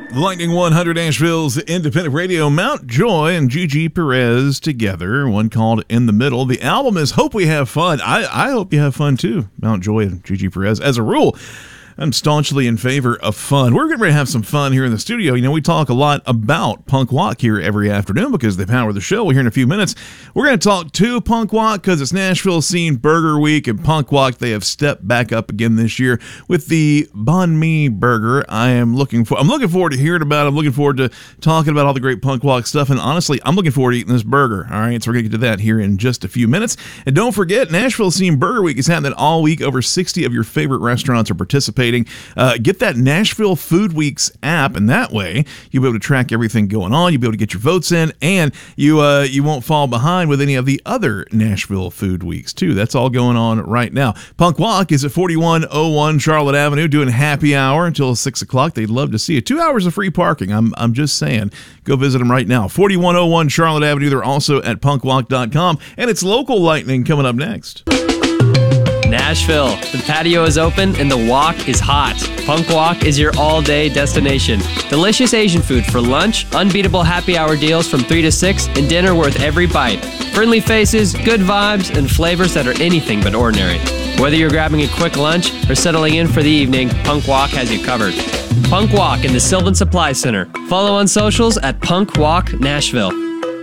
Lightning 100 Nashville's independent radio, Mount Joy and Gigi Perez together, one called In the Middle. The album is Hope We Have Fun. I hope you have fun too, Mount Joy and Gigi Perez. As a rule, I'm staunchly in favor of fun. We're going to have some fun here in the studio. You know, we talk a lot about Punk Walk here every afternoon because they power the show. We're here in a few minutes. We're going to talk to Punk Walk because it's Nashville Scene Burger Week, and Punk Walk, they have stepped back up again this year with the Banh Mi Burger. I'm looking forward to hearing about it. I'm looking forward to talking about all the great Punk Walk stuff, and honestly, I'm looking forward to eating this burger. All right, so we're going to get to that here in just a few minutes. And don't forget, Nashville Scene Burger Week is happening all week. Over 60 of your favorite restaurants are participating. Get that Nashville Food Weeks app, and that way you'll be able to track everything going on. You'll be able to get your votes in, and you won't fall behind with any of the other Nashville Food Weeks, too. That's all going on right now. Punk Walk is at 4101 Charlotte Avenue, doing happy hour until 6 o'clock. They'd love to see you. 2 hours of free parking. I'm just saying. Go visit them right now. 4101 Charlotte Avenue. They're also at punkwalk.com, and it's local lightning coming up next. Nashville. The patio is open and the walk is hot. Punk Walk is your all-day destination. Delicious Asian food for lunch, unbeatable happy hour deals from 3 to 6, and dinner worth every bite. Friendly faces, good vibes, and flavors that are anything but ordinary. Whether you're grabbing a quick lunch or settling in for the evening, Punk Walk has you covered. Punk Walk in the Sylvan Supply Center. Follow on socials at Punk Walk Nashville.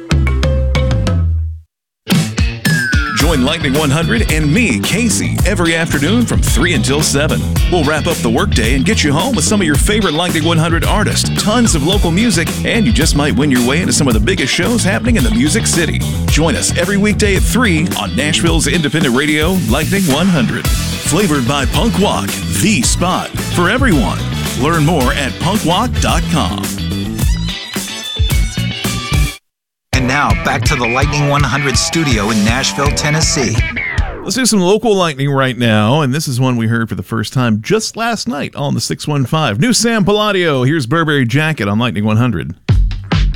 Join Lightning 100 and me, Casey, every afternoon from 3 until 7. We'll wrap up the workday and get you home with some of your favorite Lightning 100 artists, tons of local music, and you just might win your way into some of the biggest shows happening in the Music City. Join us every weekday at 3 on Nashville's independent radio, Lightning 100. Flavored by Punk Walk, the spot for everyone. Learn more at punkwalk.com. And now, back to the Lightning 100 studio in Nashville, Tennessee. Let's do some local lightning right now, and this is one we heard for the first time just last night on the 615. New Sam Palladio, here's Burberry Jacket on Lightning 100.